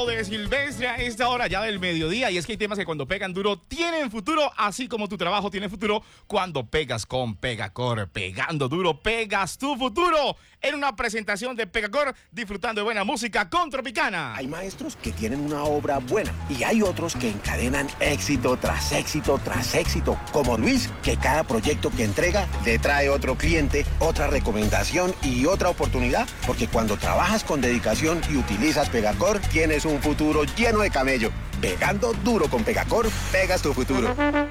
Lo de Silvestre a esta hora ya del mediodía. Y es que hay temas que cuando pegan duro tienen futuro, así como tu trabajo tiene futuro cuando pegas con Pegacor. Pegando duro, pegas tu futuro. En una presentación de Pegacor, disfrutando de buena música con Tropicana. Hay maestros que tienen una obra buena y hay otros que encadenan éxito tras éxito tras éxito, como Luis, que cada proyecto que entrega le trae otro cliente, otra recomendación y otra oportunidad, porque cuando trabajas con dedicación y utilizas Pegacor, tienes un futuro lleno de camello. Pegando duro con Pegacor, pegas tu futuro.